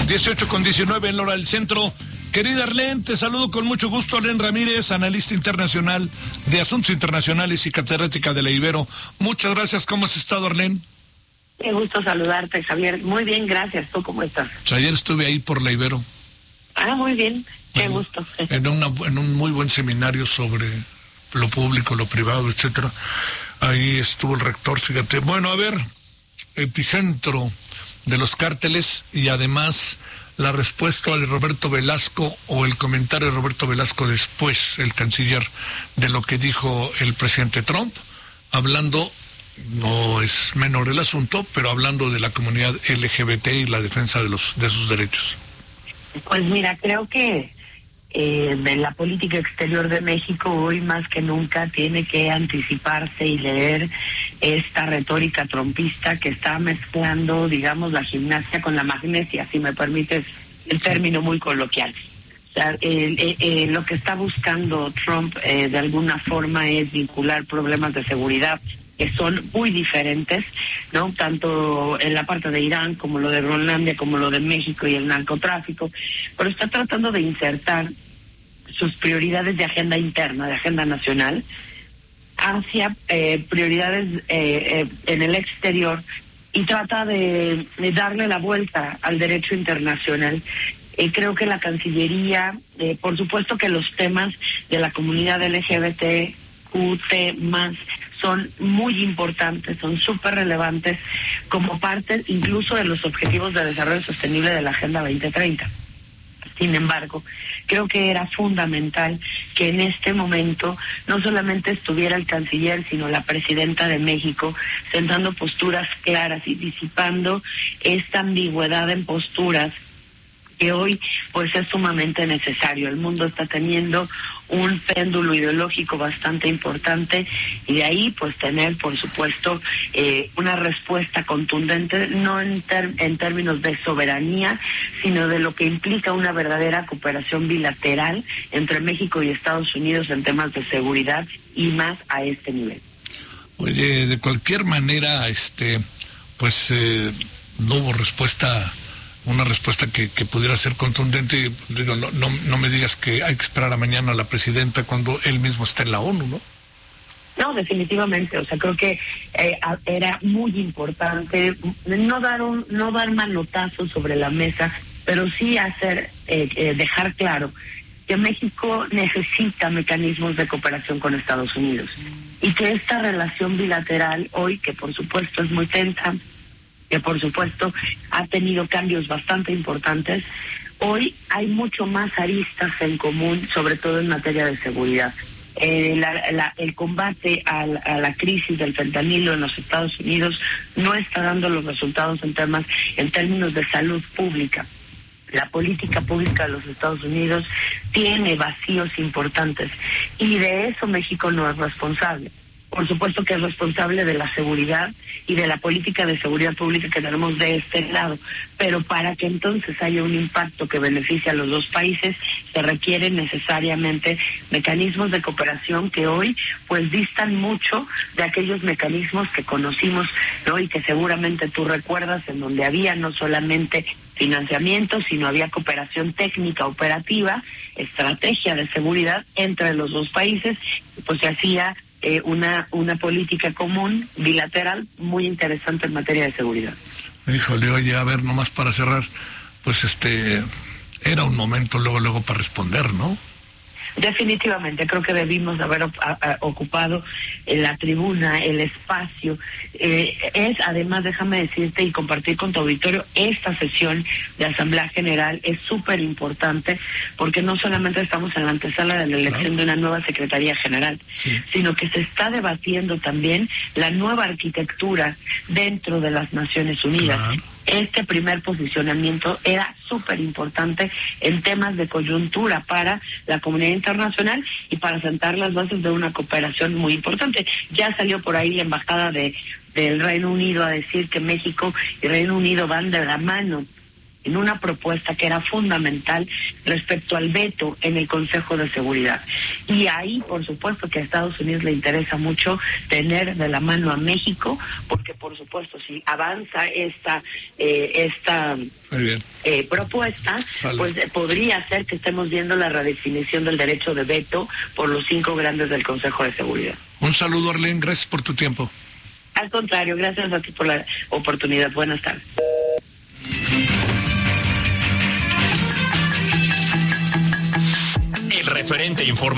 18:19 en la hora del centro. Querida Arlene, te saludo con mucho gusto. Arlene Ramírez, analista internacional de Asuntos Internacionales y catedrática de la Ibero. Muchas gracias. ¿Cómo has estado, Arlene? Qué gusto saludarte, Javier. Muy bien, gracias. ¿Tú cómo estás? Pues ayer estuve ahí por la Ibero. Ah, muy bien. Qué gusto. En un muy buen seminario sobre lo público, lo privado, etcétera. Ahí estuvo el rector, fíjate. Bueno, a ver, epicentro de los cárteles y además la respuesta de Roberto Velasco o el comentario de Roberto Velasco después, el canciller, de lo que dijo el presidente Trump, hablando, no es menor el asunto, pero hablando de la comunidad LGBT y la defensa de sus derechos. Pues mira, creo que de la política exterior de México hoy más que nunca tiene que anticiparse y leer esta retórica trumpista que está mezclando, digamos, la gimnasia con la magnesia, si me permites el término muy coloquial. O sea, lo que está buscando Trump de alguna forma es vincular problemas de seguridad que son muy diferentes, ¿no? Tanto en la parte de Irán como lo de Groenlandia, como lo de México y el narcotráfico, pero está tratando de insertar sus prioridades de agenda interna, de agenda nacional, hacia prioridades en el exterior y trata de darle la vuelta al derecho internacional. Creo que la Cancillería, por supuesto que los temas de la comunidad LGBTQT+, son muy importantes, son súper relevantes como parte incluso de los objetivos de desarrollo sostenible de la Agenda 2030. Sin embargo, creo que era fundamental que en este momento no solamente estuviera el canciller, sino la presidenta de México, sentando posturas claras y disipando esta ambigüedad en posturas que hoy pues es sumamente necesario. El mundo está teniendo un péndulo ideológico bastante importante y de ahí pues tener por supuesto una respuesta contundente, no en términos de soberanía, sino de lo que implica una verdadera cooperación bilateral entre México y Estados Unidos en temas de seguridad y más a este nivel. Oye, de cualquier manera, pues no hubo respuesta. Una respuesta que pudiera ser contundente. Digo, no me digas que hay que esperar a mañana a la presidenta cuando él mismo está en la ONU, ¿no? No, definitivamente. O sea, creo que era muy importante no dar manotazos sobre la mesa, pero sí dejar claro que México necesita mecanismos de cooperación con Estados Unidos y que esta relación bilateral hoy, que por supuesto es muy tensa, que por supuesto ha tenido cambios bastante importantes, hoy hay mucho más aristas en común, sobre todo en materia de seguridad. El combate a la crisis del fentanilo en los Estados Unidos no está dando los resultados en términos de salud pública. La política pública de los Estados Unidos tiene vacíos importantes y de eso México no es responsable. Por supuesto que es responsable de la seguridad y de la política de seguridad pública que tenemos de este lado, pero para que entonces haya un impacto que beneficie a los dos países, se requieren necesariamente mecanismos de cooperación que hoy pues distan mucho de aquellos mecanismos que conocimos, ¿no? Y que seguramente tú recuerdas, en donde había no solamente financiamiento, sino había cooperación técnica, operativa, estrategia de seguridad entre los dos países, pues se hacía una política común, bilateral, muy interesante en materia de seguridad. Híjole, oye, a ver, nomás para cerrar, pues era un momento luego para responder, ¿no? Definitivamente, creo que debimos haber ocupado la tribuna, el espacio. Además, déjame decirte y compartir con tu auditorio, esta sesión de Asamblea General es súper importante porque no solamente estamos en la antesala de la elección de una nueva Secretaría General, sino que se está debatiendo también la nueva arquitectura dentro de las Naciones Unidas. Este primer posicionamiento era súper importante en temas de coyuntura para la comunidad internacional y para sentar las bases de una cooperación muy importante. Ya salió por ahí la embajada del Reino Unido a decir que México y Reino Unido van de la mano en una propuesta que era fundamental respecto al veto en el Consejo de Seguridad. Y ahí, por supuesto, que a Estados Unidos le interesa mucho tener de la mano a México, porque, por supuesto, si avanza esta propuesta, pues podría ser que estemos viendo la redefinición del derecho de veto por los 5 grandes del Consejo de Seguridad. Un saludo, Arlene, gracias por tu tiempo. Al contrario, gracias a ti por la oportunidad. Buenas tardes. El referente informativo.